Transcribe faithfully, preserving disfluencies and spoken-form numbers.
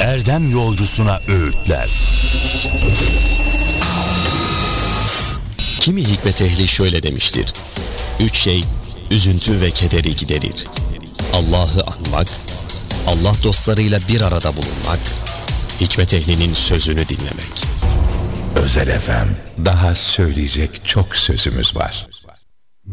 erdem yolcusuna öğütler. Kimi hikmet ehli şöyle demiştir: Üç şey üzüntü ve kederi giderir: Allah'ı anmak, Allah dostlarıyla bir arada bulunmak, hikmet ehlinin sözünü dinlemek. Özel Efem, daha söyleyecek çok sözümüz var.